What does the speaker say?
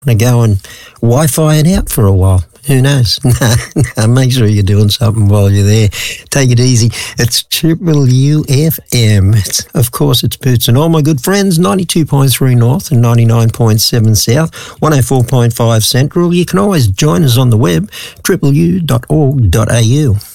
to go and Wi-Fi it out for a while. Who knows? No, make sure you're doing something while you're there. Take it easy. It's Triple UFM. Of course, it's Boots and all my good friends, 92.3 North and 99.7 South, 104.5 Central. You can always join us on the web, tripleu.org.au.